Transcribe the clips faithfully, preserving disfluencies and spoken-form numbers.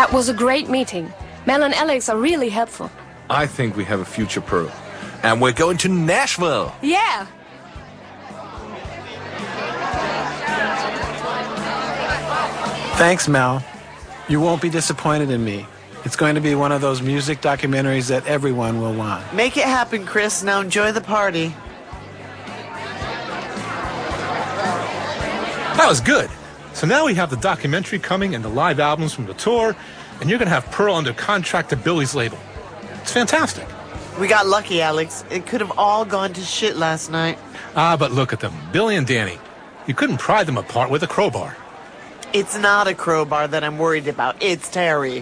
That was a great meeting. Mel and Alex are really helpful. I think we have a future, Pearl. And we're going to Nashville. Yeah. Thanks, Mel. You won't be disappointed in me. It's going to be one of those music documentaries that everyone will want. Make it happen, Chris. Now enjoy the party. That was good. So now we have the documentary coming and the live albums from the tour, and you're going to have Pearl under contract to Billy's label. It's fantastic. We got lucky, Alex. It could have all gone to shit last night. Ah, but look at them. Billy and Danny. You couldn't pry them apart with a crowbar. It's not a crowbar that I'm worried about. It's Terry.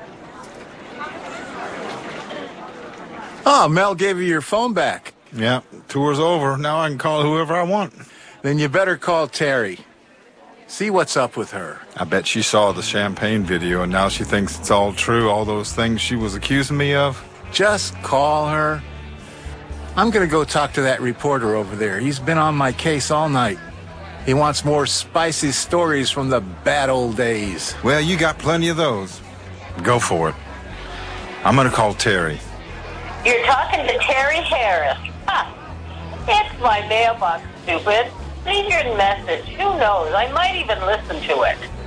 Oh, Mel gave you your phone back. Yeah, tour's over. Now I can call whoever I want. Then you better call Terry. See what's up with her. I bet she saw the champagne video and now she thinks it's all true, all those things she was accusing me of. Just call her. I'm going to go talk to that reporter over there. He's been on my case all night. He wants more spicy stories from the bad old days. Well, you got plenty of those. Go for it. I'm going to call Terry. You're talking to Terry Harris. Huh. It's my mailbox, stupid. Leave your message. Who knows? I might even listen to it.